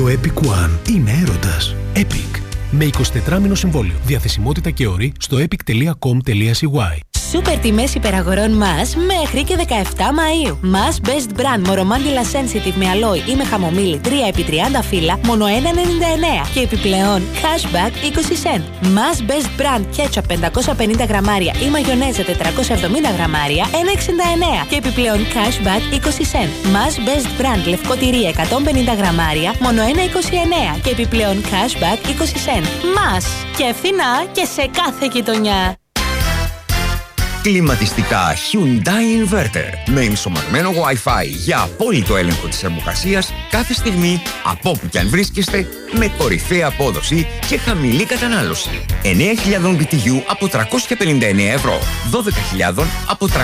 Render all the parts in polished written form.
Epic One είναι έρωτας. Epic. Με 24μηνο συμβόλαιο. Διαθεσιμότητα και όροι στο epic.com.cy. Σούπερ τιμές υπεραγορών μας μέχρι και 17 Μαΐου. Μας Best Brand Μορομάντιλα Sensitive με αλόι ή με χαμομήλι 3x30 φύλλα μόνο 1,99 και επιπλέον cashback 20 cent. Μας Best Brand Ketchup 550 γραμμάρια ή μαγιονέζα 470 γραμμάρια 1,69 και επιπλέον cashback 20 cent. Μας Best Brand λευκό τυρί 150 γραμμάρια μόνο 1,29 και επιπλέον cashback 20 cent. Μας και φθηνά και σε κάθε γειτονιά. Κλιματιστικά Hyundai Inverter με ενσωματωμένο Wi-Fi για απόλυτο έλεγχο της θερμοκρασίας κάθε στιγμή από όπου κι αν βρίσκεστε, με κορυφαία απόδοση και χαμηλή κατανάλωση. 9.000 BTU από 359 ευρώ, 12.000 από 389,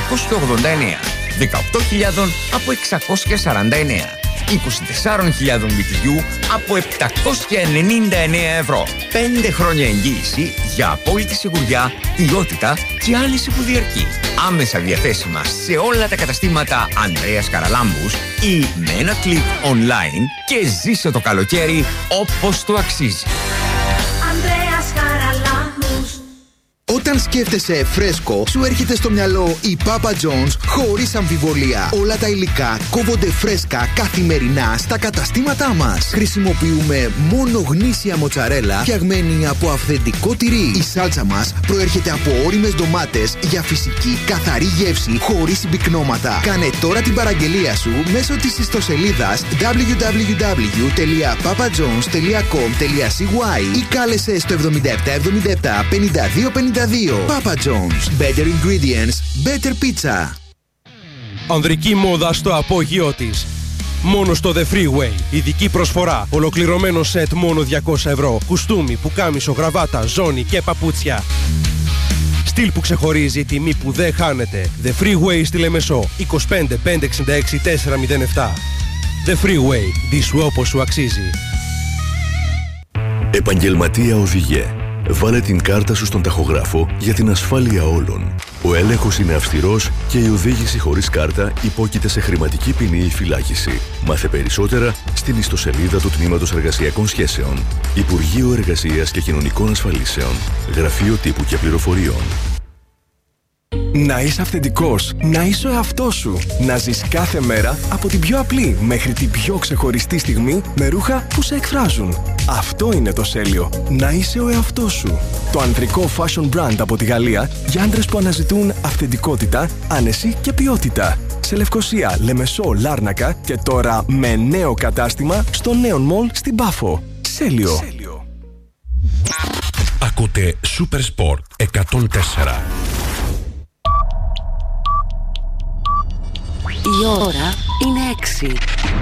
18.000 από 649. 24.000 BTU από 799 ευρώ. 5 χρόνια εγγύηση για απόλυτη σιγουριά, ποιότητα και άλυση που διαρκεί. Άμεσα διαθέσιμα σε όλα τα καταστήματα Ανδρέας Καραλάμπους ή με ένα κλικ online και ζήσε το καλοκαίρι όπως το αξίζει. Ανδρέας Καραλάμπους. Όταν σκέφτεσαι φρέσκο, σου έρχεται στο μυαλό η Papa John's χωρίς αμφιβολία. Όλα τα υλικά κόβονται φρέσκα καθημερινά στα καταστήματά μας. Χρησιμοποιούμε μόνο γνήσια μοτσαρέλα φτιαγμένη από αυθεντικό τυρί. Η σάλτσα μας προέρχεται από ώριμες ντομάτες για φυσική καθαρή γεύση χωρίς συμπυκνώματα. Κάνε τώρα την παραγγελία σου μέσω της ιστοσελίδας www.papajohns.com.cy ή κάλεσε στο 7777 5252. Papa John's. Better ingredients, better pizza. Ανδρική μόδα στο απόγειό της. Μόνο στο The Freeway. Ειδική προσφορά. Ολοκληρωμένο σετ μόνο 200 ευρώ. Κουστούμι, πουκάμισο, γραβάτα, ζώνη και παπούτσια. Στυλ που ξεχωρίζει, τιμή που δεν χάνεται. The Freeway στη Λεμεσό. 25 566 407. The Freeway. Δίσου όπως σου αξίζει. Επαγγελματία οδηγέ. Βάλε την κάρτα σου στον ταχογράφο για την ασφάλεια όλων. Ο έλεγχος είναι αυστηρός και η οδήγηση χωρίς κάρτα υπόκειται σε χρηματική ποινή ή φυλάκιση. Μάθε περισσότερα στην ιστοσελίδα του Τμήματος Εργασιακών Σχέσεων. Υπουργείο Εργασίας και Κοινωνικών Ασφαλίσεων. Γραφείο Τύπου και Πληροφοριών. Να είσαι αυθεντικός, να είσαι ο εαυτός σου. Να ζεις κάθε μέρα από την πιο απλή μέχρι την πιο ξεχωριστή στιγμή με ρούχα που σε εκφράζουν. Αυτό είναι το Σέλιο. Να είσαι ο εαυτός σου. Το ανδρικό fashion brand από τη Γαλλία για άντρες που αναζητούν αυθεντικότητα, άνεση και ποιότητα. Σε Λευκοσία, Λεμεσό, Λάρνακα και τώρα με νέο κατάστημα στο Neon Mall στην Πάφο. Σέλιο. Ακούτε Super Sport 104. Η ώρα είναι 6.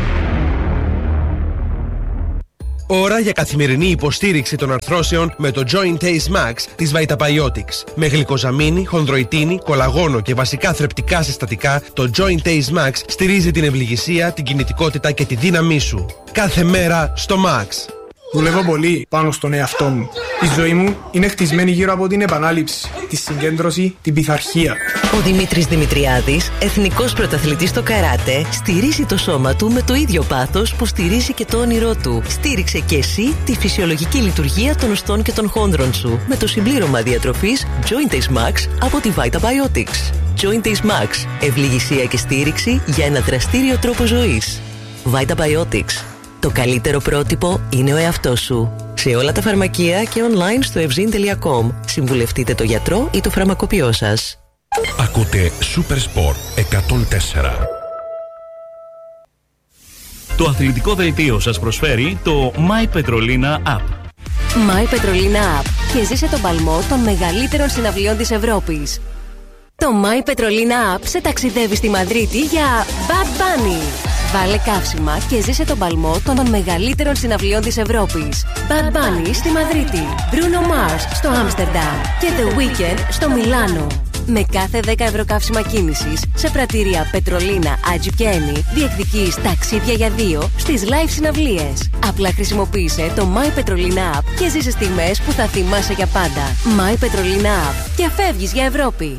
Ώρα για καθημερινή υποστήριξη των αρθρώσεων με το Joint Ace Max της Vitabiotics. Με γλυκοζαμίνη, χονδροϊτίνη, κολαγόνο και βασικά θρεπτικά συστατικά, το Joint Ace Max στηρίζει την ευληγησία, την κινητικότητα και τη δύναμή σου. Κάθε μέρα στο Max. Δουλεύω πολύ πάνω στον εαυτό μου. Η ζωή μου είναι χτισμένη γύρω από την επανάληψη, τη συγκέντρωση, την πειθαρχία. Ο Δημήτρης Δημητριάδης, εθνικός πρωταθλητής στο καράτε, στηρίζει το σώμα του με το ίδιο πάθος που στηρίζει και το όνειρό του. Στήριξε και εσύ τη φυσιολογική λειτουργία των οστών και των χόνδρων σου με το συμπλήρωμα διατροφής Joint Ace Max από τη Vitabiotics. Joint Ace Max. Ευληγησία και στήριξη για ένα δραστήριο τρόπο ζωής. Vitabiotics. Το καλύτερο πρότυπο είναι ο εαυτός σου. Σε όλα τα φαρμακεία και online στο evzin.com. Συμβουλευτείτε το γιατρό ή το φαρμακοποιό σας. Ακούτε Super Sport 104. Το αθλητικό δελτίο σας προσφέρει το My Petrolina App. My Petrolina App και ζήσε τον παλμό των μεγαλύτερων συναυλιών της Ευρώπης. Το My Petrolina App σε ταξιδεύει στη Μαδρίτη για Bad Bunny. Βάλε καύσιμα και ζήσε τον παλμό των μεγαλύτερων συναυλιών της Ευρώπης. Bad Bunny στη Μαδρίτη, Bruno Mars στο Άμστερνταμ και The Weeknd στο Μιλάνο. Με κάθε 10 ευρώ καύσιμα κίνησης σε πρατήρια Πετρολίνα, Άτζιου και Ένι διεκδικείς ταξίδια για 2 στις live συναυλίες. Απλά χρησιμοποίησε το My Petrolina App και ζήσε στιγμές που θα θυμάσαι για πάντα. My Petrolina App και φεύγεις για Ευρώπη.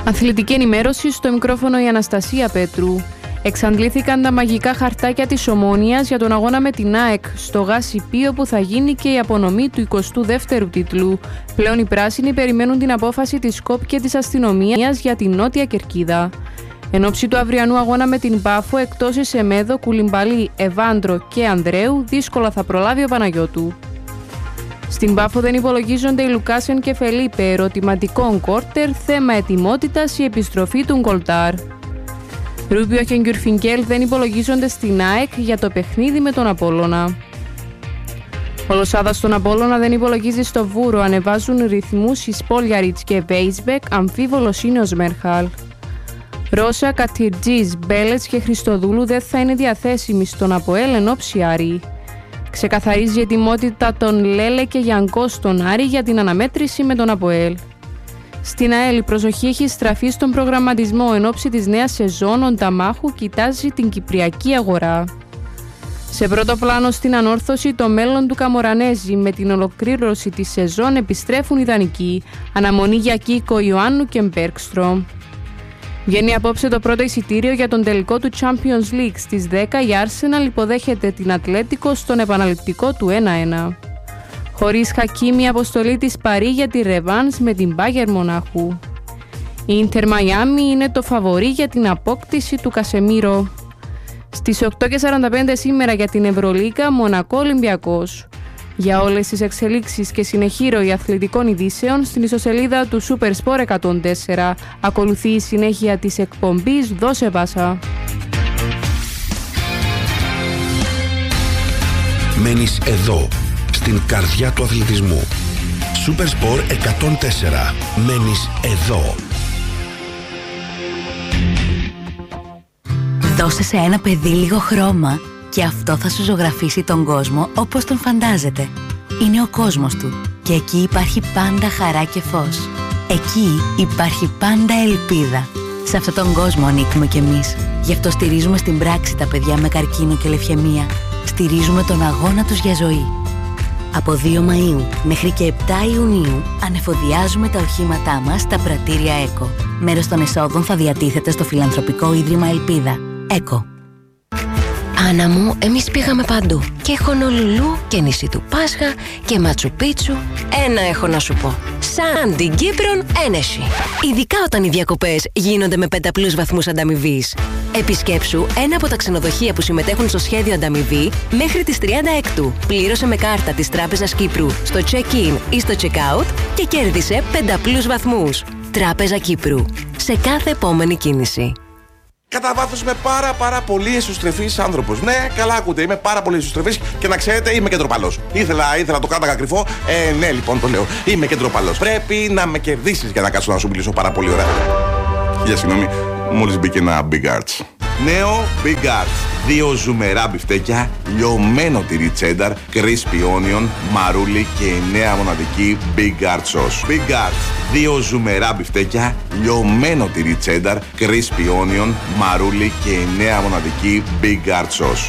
Αθλητική ενημέρωση, στο μικρόφωνο η Αναστασία Πέτρου. Εξαντλήθηκαν τα μαγικά χαρτάκια της Ομόνοιας για τον αγώνα με την ΑΕΚ στο ΓΑΣ Ιππείο, που θα γίνει και η απονομή του 22ου τίτλου. Πλέον οι πράσινοι περιμένουν την απόφαση της ΚΟΠ και της αστυνομίας για την Νότια Κερκίδα. Εν ώψη του αυριανού αγώνα με την Πάφο, εκτός Εσεμέδο, Κουλιμπαλή, Ευάντρο και Ανδρέου, δύσκολα θα προλάβει ο Παναγιώτου. Στην Πάφο δεν υπολογίζονται οι Λουκάσεν και Φελίπε, ερωτηματικό Κόρτερ, θέμα ετοιμότητας η επιστροφή του Γκολτάρ. Ρούμπιο και Γκιουρφινκέλ δεν υπολογίζονται στην ΑΕΚ για το παιχνίδι με τον Απόλλωνα. Ο Λοσάδα στον Απόλλωνα δεν υπολογίζει στο Βούρο, ανεβάζουν ρυθμούς οι Σπόλιαριτς και Βέισμπεκ, αμφίβολος είναι ο Σμέρχαλ. Ρώσα, Κατιρτζής, Μπέλετς και Χριστοδούλου δεν θα είναι διαθέσιμοι στον ΑΠΟΕΛ εν όψη Άρη. Ξεκαθαρίζει η ετοιμότητα των Λέλε και Γιανκό στον Άρη για την αναμέτρηση με τον ΑΠΟΕΛ. Στην ΑΕΛ η προσοχή έχει στραφεί στον προγραμματισμό εν ώψη της νέας σεζόν. Ο Νταμάχου κοιτάζει την κυπριακή αγορά. Σε πρώτο πλάνο στην ανόρθωση το μέλλον του Καμορανέζη. Με την ολοκλήρωση της σεζόν επιστρέφουν οι δανεικοί. Αναμονή για Κίκο, Ιωάννου και Μπέρκστρο. Βγαίνει απόψε το πρώτο εισιτήριο για τον τελικό του Champions League. Στις 10 η Arsenal υποδέχεται την Ατλέτικο στον επαναληπτικό του 1-1. Χωρίς Χακίμι, αποστολή της Παρί για τη ρεβάνς με την Bayern Μονάχου. Η Ίντερ Μαϊάμι είναι το φαβορί για την απόκτηση του Κασεμίρο. Στις 8:45 σήμερα για την Ευρωλίγκα, Μονακό Ολυμπιακός. Για όλες τις εξελίξεις και συνεχή ροή αθλητικών ειδήσεων στην ιστοσελίδα του Super Sport 104. Ακολουθεί η συνέχεια της εκπομπής «Δώσε πάσα». Μένεις εδώ, στην καρδιά του αθλητισμού. Super Sport 104. Μένεις εδώ. Δώσε σε ένα παιδί λίγο χρώμα και αυτό θα σου ζωγραφίσει τον κόσμο όπως τον φαντάζεται. Είναι ο κόσμος του και εκεί υπάρχει πάντα χαρά και φως. Εκεί υπάρχει πάντα ελπίδα. Σε αυτόν τον κόσμο ανήκουμε κι εμείς. Γι' αυτό στηρίζουμε στην πράξη τα παιδιά με καρκίνο και λευκαιμία. Στηρίζουμε τον αγώνα τους για ζωή. Από 2 Μαΐου μέχρι και 7 Ιουνίου ανεφοδιάζουμε τα οχήματά μας στα πρατήρια ΕΚΟ. Μέρος των εσόδων θα διατίθεται στο Φιλανθρωπικό Ίδρυμα Ελπίδα. ΕΚΟ. Άννα μου, εμείς πήγαμε παντού. Και Χονολουλού και νησί του Πάσχα και Ματσουπίτσου. Ένα έχω να σου πω. Σαν την Κύπρον ένεση. Ειδικά όταν οι διακοπές γίνονται με 5+ βαθμούς ανταμοιβής. Επισκέψου ένα από τα ξενοδοχεία που συμμετέχουν στο σχέδιο ανταμοιβή μέχρι τις 36. Πλήρωσε με κάρτα της Τράπεζας Κύπρου στο check-in ή στο check-out και κέρδισε 5+ βαθμούς. Τράπεζα Κύπρου. Σε κάθε επόμενη κίνηση. Κατά βάθος είμαι πάρα πολύ εσωστρεφής άνθρωπος. Ναι, καλά ακούτε, είμαι πάρα πολύ εσωστρεφής και να ξέρετε είμαι κεντροπαλός. Ήθελα το κράταγα κρυφό. Ναι, λοιπόν το λέω. Είμαι κεντροπαλός. Πρέπει να με κερδίσεις για να κάτσω να σου μιλήσω πάρα πολύ ωραία. Για συγγνώμη, μόλις μπήκε ένα Big Arts. Νέο Big Arts. 2 ζουμερά μπιφτέκια, λιωμένο τυρί τσένταρ, crispy onion, μαρούλι και η νέα μοναδική Big Arts sauce. Big Arts. 2 ζουμερά μπιφτέκια, λιωμένο τυρί τσένταρ, crispy onion, μαρούλι και η νέα μοναδική Big Arts sauce.